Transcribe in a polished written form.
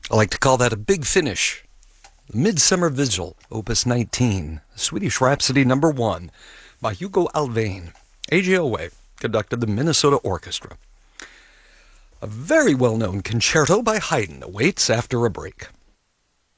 I like to call that a big finish. Midsummer Vigil, Opus 19, Swedish Rhapsody No. 1, by Hugo Alfvén. A.J. Owe conducted the Minnesota Orchestra. A very well-known concerto by Haydn awaits after a break.